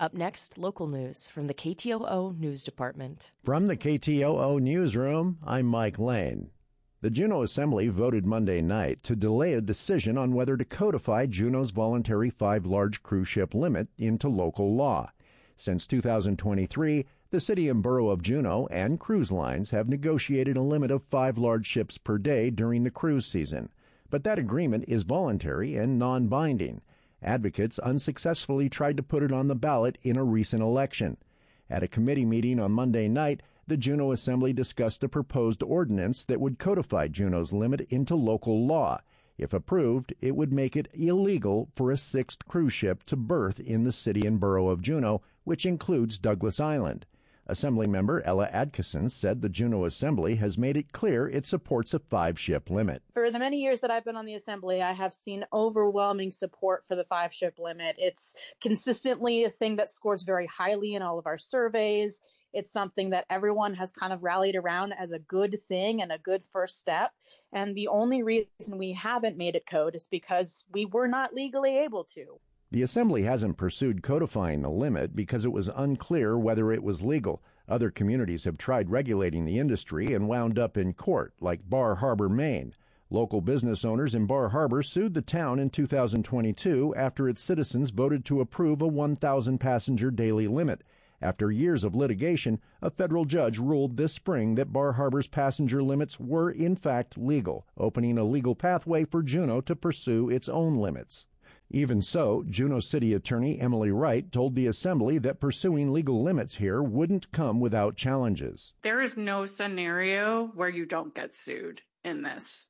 Up next, local news from the KTOO News Department. From the KTOO Newsroom, I'm Mike Lane. The Juneau Assembly voted Monday night to delay a decision on whether to codify Juneau's voluntary 5 large cruise ship limit into local law. Since 2023, the City and Borough of Juneau and cruise lines have negotiated a limit of 5 large ships per day during the cruise season. But that agreement is voluntary and non-binding. Advocates unsuccessfully tried to put it on the ballot in a recent election. At a committee meeting on Monday night, the Juneau Assembly discussed a proposed ordinance that would codify Juneau's limit into local law. If approved, it would make it illegal for a 6th cruise ship to berth in the City and Borough of Juneau, which includes Douglas Island. Assemblymember Ella Adkisson said the Juneau Assembly has made it clear it supports a 5-ship limit. For the many years that I've been on the Assembly, I have seen overwhelming support for the 5-ship limit. It's consistently a thing that scores very highly in all of our surveys. It's something that everyone has kind of rallied around as a good thing and a good first step. And the only reason we haven't made it code is because we were not legally able to. The Assembly hasn't pursued codifying the limit because it was unclear whether it was legal. Other communities have tried regulating the industry and wound up in court, like Bar Harbor, Maine. Local business owners in Bar Harbor sued the town in 2022 after its citizens voted to approve a 1,000-passenger daily limit. After years of litigation, a federal judge ruled this spring that Bar Harbor's passenger limits were in fact legal, opening a legal pathway for Juneau to pursue its own limits. Even so, Juneau City Attorney Emily Wright told the Assembly that pursuing legal limits here wouldn't come without challenges. There is no scenario where you don't get sued in this.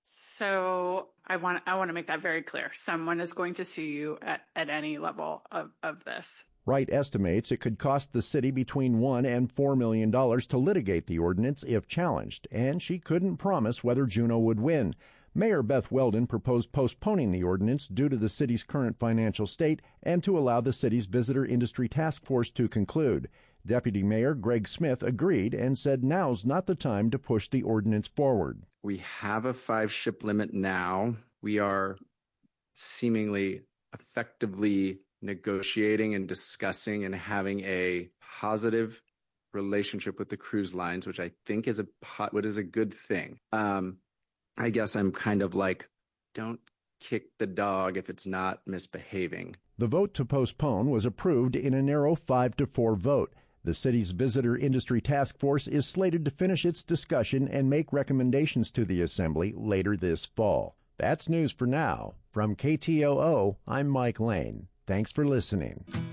So I want to make that very clear. Someone is going to sue you at any level of this. Wright estimates it could cost the city between $1 and $4 million to litigate the ordinance if challenged, and she couldn't promise whether Juneau would win. Mayor Beth Weldon proposed postponing the ordinance due to the city's current financial state and to allow the city's visitor industry task force to conclude. Deputy Mayor Greg Smith agreed and said now's not the time to push the ordinance forward. We have a 5-ship limit now. We are seemingly effectively negotiating and discussing and having a positive relationship with the cruise lines, which I think is a good thing. I guess I'm kind of like, don't kick the dog if it's not misbehaving. The vote to postpone was approved in a narrow 5-4 vote. The city's visitor industry task force is slated to finish its discussion and make recommendations to the Assembly later this fall. That's news for now. From KTOO, I'm Mike Lane. Thanks for listening.